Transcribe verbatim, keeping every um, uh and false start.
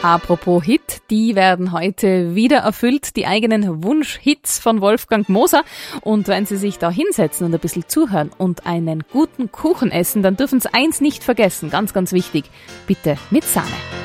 Apropos Hit, die werden heute wieder erfüllt, die eigenen Wunschhits von Wolfgang Moser. Und wenn Sie sich da hinsetzen und ein bisschen zuhören und einen guten Kuchen essen, dann dürfen Sie eins nicht vergessen, ganz, ganz wichtig, bitte mit Sahne.